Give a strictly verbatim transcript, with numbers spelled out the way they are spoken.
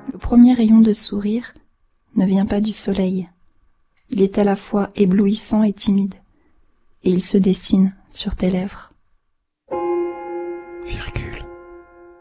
Le premier rayon de sourire ne vient pas du soleil. Il est à la fois éblouissant et timide, et il se dessine sur tes lèvres. Virgule.